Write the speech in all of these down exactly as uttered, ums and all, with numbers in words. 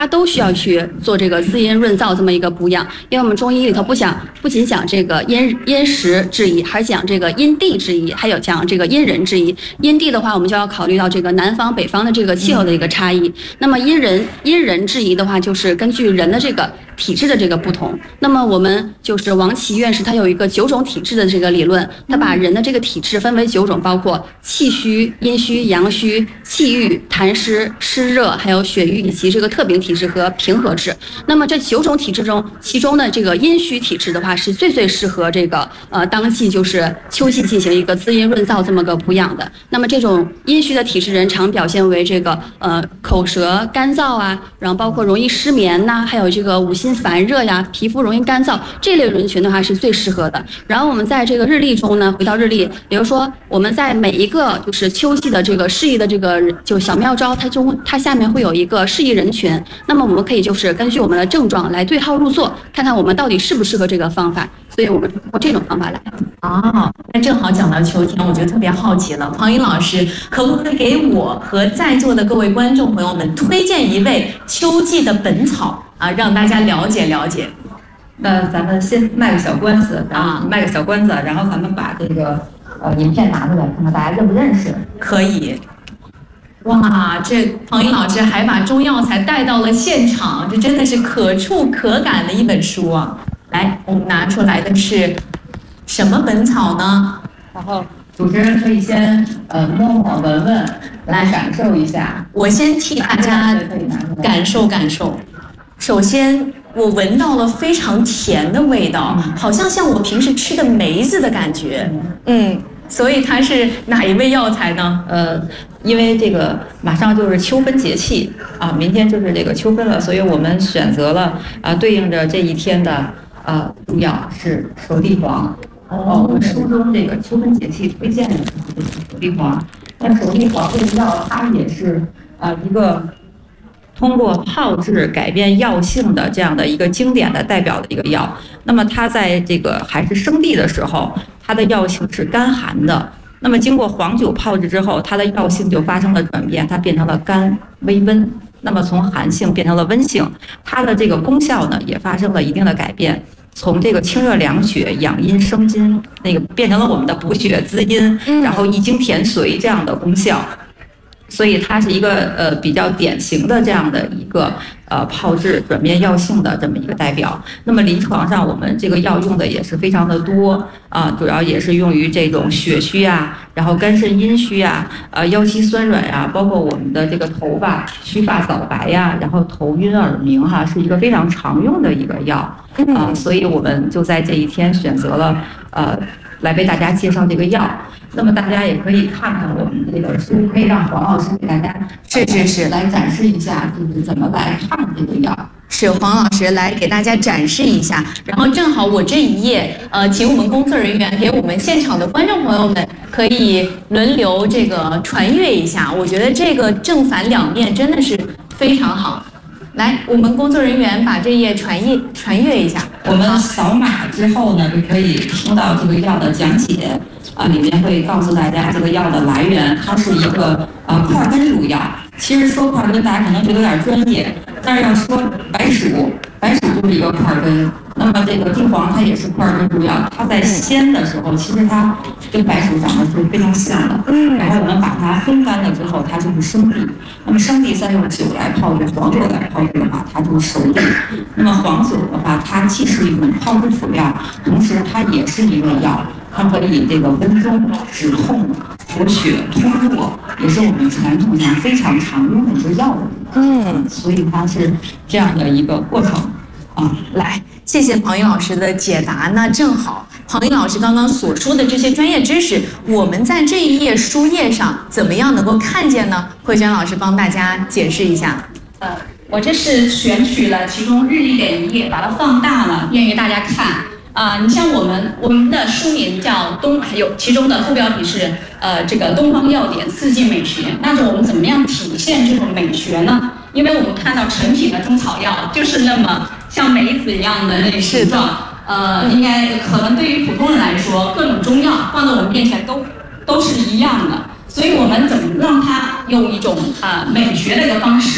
它都需要去做这个滋阴润燥这么一个补养，因为我们中医里头不讲不仅讲这个因因时制宜，还讲这个因地制宜，还有讲这个因人制宜。因地的话，我们就要考虑到这个南方北方的这个气候的一个差异。那么因人因人制宜的话，就是根据人的这个体质的这个不同。那么我们就是王琦院士他有一个九种体质的这个理论，他把人的这个体质分为九种，包括气虚、阴虚、阳虚、气郁、痰湿、湿热，还有血瘀以及这个特禀体质和平和质。那么这九种体质中，其中的这个阴虚体质的话，是最最适合这个呃当季就是秋季进行一个滋阴润燥这么个补养的。那么这种阴虚的体质人常表现为这个呃口舌干燥啊，然后包括容易失眠呐、啊，还有这个五心烦热呀，皮肤容易干燥，这类人群的话是最适合的。然后我们在这个日历中呢，回到日历，比如说我们在每一个就是秋季的这个适宜的这个就小妙招，它中它下面会有一个适宜人群，那么我们可以就是根据我们的症状来对号入座，看看我们到底适不适合这个方法。所以我们通过这种方法来。 哦，那正好讲到秋天，我就特别好奇了，庞英老师可不可以给我和在座的各位观众朋友们推荐一味秋季的本草啊，让大家了解了解？ 那咱们先卖个小关子啊，卖个小关子，然后咱们把这个呃影片拿出来，看看大家认不认识。 可以。哇，这庞英老师还把中药材带到了现场，这真的是可触可感的一本书啊！来，我们拿出来的是什么本草呢？ 然后主持人可以先呃摸摸闻闻，来感受一下。 我先替大家感受感受。首先，我闻到了非常甜的味道，嗯、好像像我平时吃的梅子的感觉。嗯，所以它是哪一味药材呢？ 呃，因为这个马上就是秋分节气啊，明天就是这个秋分了，所以我们选择了啊对应着这一天的呃中药是熟地黄。哦，我们书中这个秋分节气推荐的就是熟地黄。那熟地黄这个药，它也是呃一个通过炮制改变药性的这样的一个经典的代表的一个药。那么它在这个还是生地的时候，它的药性是干寒的。那么经过黄酒炮制之后，它的药性就发生了转变，它变成了甘微温。那么从寒性变成了温性，它的这个功效呢也发生了一定的改变。从这个清热凉血、养阴生津，那个变成了我们的补血滋阴，然后益精填髓这样的功效。所以它是一个呃比较典型的这样的一个呃炮制转变药性的这么一个代表。那么临床上我们这个药用的也是非常的多啊、呃，主要也是用于这种血虚啊，然后肝肾阴虚啊，呃腰膝酸软呀、啊，包括我们的这个头发须发早白呀、啊，然后头晕耳鸣哈、啊，是一个非常常用的一个药啊、呃，所以我们就在这一天选择了呃来为大家介绍这个药。那么大家也可以看看我们这个书，可以让黄老师给大家是是是来展示一下，就是怎么来看这个药。 是黄老师来给大家展示一下，然后正好我这一页，呃，请我们工作人员给我们现场的观众朋友们可以轮流这个传阅一下，我觉得这个正反两面真的是非常好。来，我们工作人员把这页传阅传阅一下。 我们扫码之后呢，就可以听到这个药的讲解。啊，里面会告诉大家这个药的来源，它是一个呃块根入药。其实说块根，大家可能觉得有点专业，但是要说白术，白术就是一个块根。那么这个地黄它也是块根入药，它在鲜的时候，其实它跟白术长得是非常像的。然后我们把它风干了之后，它就是生地。那么生地再用酒来泡制，黄酒来泡制的话，它就是熟地。那么黄酒的话，它既是一种泡制辅料，同时它也是一味药。它可以这个温中止痛、补血、通络，也是我们传统上非常常用的一个药物。嗯，所以它是这样的一个过程啊。 来，谢谢庞英老师的解答。那正好，庞英老师刚刚所说的这些专业知识，我们在这一页书页上怎么样能够看见呢？慧娟老师帮大家解释一下。 呃，我这是选取了其中日历的一页，把它放大了，便于大家看。啊、呃，你像我们我们的书名叫东，还有其中的副标题是呃这个东方药典四季美学。那就我们怎么样体现这种美学呢？因为我们看到成品的中草药就是那么像梅子一样的那个形状，呃，应该可能对于普通人来说，各种中药放在我们面前都都是一样的。所以我们怎么让它用一种呃美学的一个方式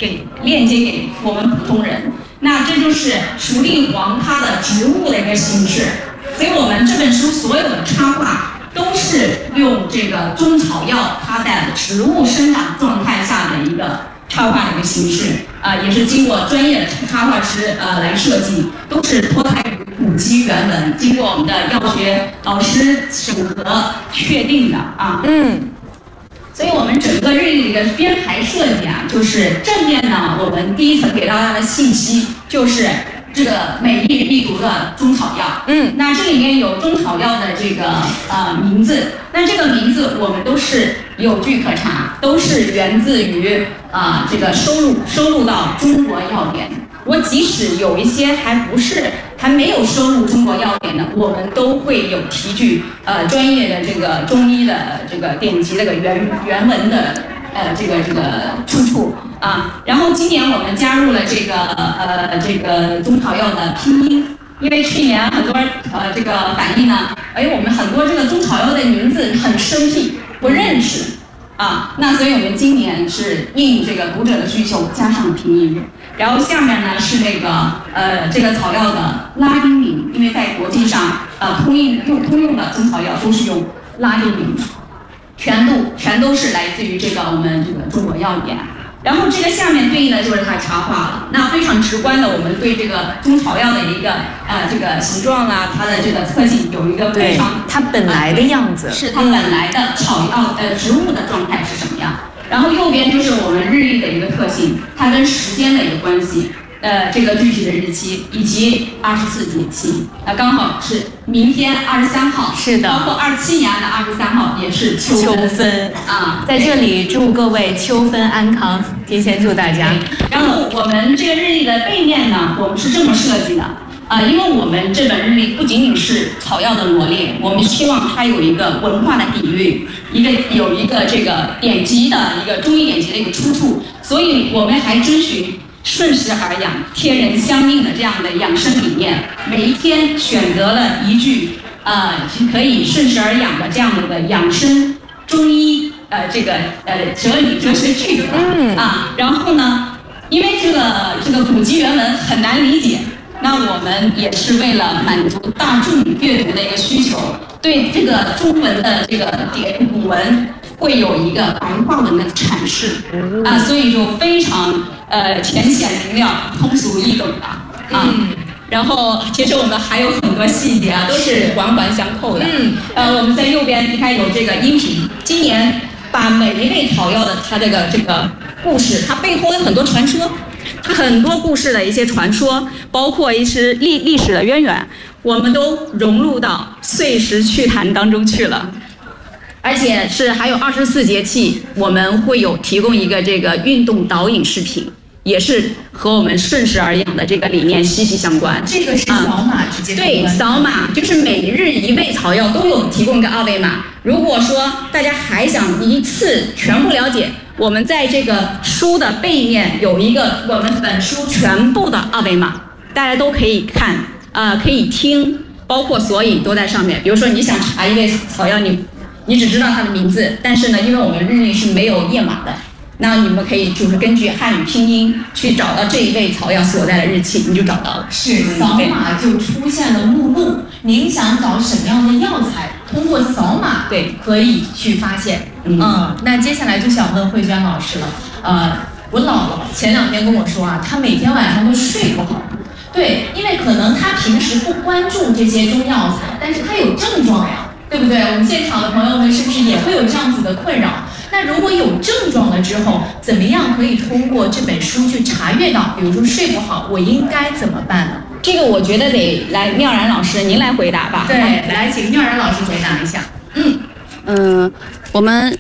给链接给我们普通人。那这就是熟地黄它的植物的一个形式，所以我们这本书所有的插画都是用这个中草药它的植物生长状态下的一个插画的一个形式，啊、呃，也是经过专业的插画师呃来设计，都是脱胎于古籍原文，经过我们的药学老师审核确定的啊。 嗯。 所以我们整个日历的一个编排设计啊，就是正面呢，我们第一层给大家的信息就是这个美丽丽图的中草药。 嗯， 那这里面有中草药的这个呃名字，那这个名字我们都是有据可查，都是源自于啊、呃、这个收录收录到中国药典。我即使有一些还不是还没有收入中国药典的，我们都会有提据呃专业的这个中医的这个典籍这个原原文的呃这个这个出处啊。然后今年我们加入了这个呃这个中草药的拼音，因为去年很多呃这个反映呢，哎我们很多这个中草药的名字很生僻，不认识啊。那所以我们今年是应这个读者的需求加上拼音。然后下面呢是那个呃这个草药的拉丁名，因为在国际上呃通用用通用的中草药都是用拉丁名，全都全都是来自于这个我们这个中国药典。然后这个下面对应的就是它插画了，那非常直观的，我们对这个中草药的一个呃这个形状啊，它的这个特性有一个非常它本来的样子， 是它本来的草药呃植物的状态是什么样。然后右边就是我们日历的一个特性，它跟时间的一个关系，呃，这个具体的日期以及二十四节气，那刚好是明天二十三号， 是的， 包括二七年的二十三号也是秋分， 秋分啊， 在这里祝各位秋分安康，提前祝大家。 然后我们这个日历的背面呢，我们是这么设计的。啊、呃，因为我们这本日历不仅仅是草药的罗列，我们希望它有一个文化的底蕴，一个有一个这个典籍的一个中医典籍的一个出处，所以我们还遵循顺势而养、天人相应的这样的养生理念，每一天选择了一句呃可以顺势而养的这样的一个养生中医呃这个呃哲理哲学句子啊，然后呢，因为这个这个古籍原文很难理解。那我们也是为了满足大众阅读的一个需求，对这个中文的这个典古文会有一个白话文的阐释啊，所以就非常呃浅显明了、通俗易懂的啊。然后其实我们还有很多细节啊，都是环环相扣的。嗯，呃，我们在右边你看有这个音频，今年把每一味草药的它这个这个故事，它背后有很多传说。很多故事的一些传说，包括一些历历史的渊源，我们都融入到岁时趣谈当中去了。而且是还有二十四节气，我们会有提供一个这个运动导引视频，也是和我们顺势而养的这个理念息息相关。 这个是扫码直接、啊、 对，扫码就是每日一味草药都有提供一个二维码。如果说大家还想一次全部了解，我们在这个书的背面有一个我们本书全部的二维码，大家都可以看，呃，可以听，包括索引都在上面。比如说你想查一味草药，你你只知道它的名字，但是呢，因为我们日历是没有页码的，那你们可以就是根据汉语拼音去找到这一味草药所在的日期，你就找到了。 是，扫码就出现了目录，您想找什么样的药材，通过扫码对可以去发现。嗯, 嗯，那接下来就想问慧娟老师了。呃，我姥姥前两天跟我说啊，她每天晚上都睡不好。对，因为可能她平时不关注这些中药材，但是她有症状呀，对不对？我们现场的朋友们是不是也会有这样子的困扰？那如果有症状了之后，怎么样可以通过这本书去查阅到？比如说睡不好，我应该怎么办呢？ 这个我觉得得来妙然老师您来回答吧。 对，来请妙然老师回答一下。 嗯嗯、呃，我们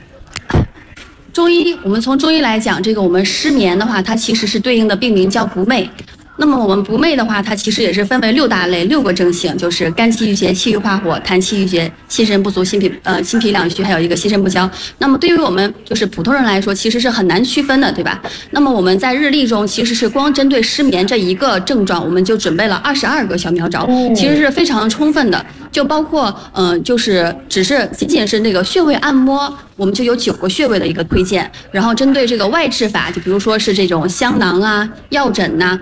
中医，我们从中医来讲，这个我们失眠的话，它其实是对应的病名叫不寐。 那么我们不寐的话，它其实也是分为六大类，六个症型，就是肝气郁结、气郁化火、痰气郁结、心神不足、心脾呃心脾两虚，还有一个心肾不交。那么对于我们就是普通人来说，其实是很难区分的，对吧？那么我们在日历中其实是光针对失眠这一个症状，我们就准备了二十二个小妙招，其实是非常充分的，就包括嗯、呃，就是只是仅仅是那个穴位按摩，我们就有九个穴位的一个推荐，然后针对这个外治法，就比如说是这种香囊啊、药枕呐、